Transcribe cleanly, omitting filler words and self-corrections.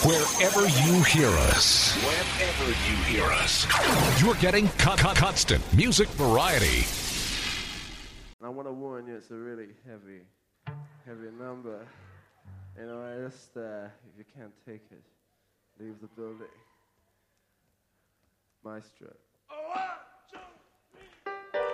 Wherever you hear us, you're getting constant music variety. I want to warn you, it's a really heavy number. You know, I just, if you can't take it, leave the building. Maestro.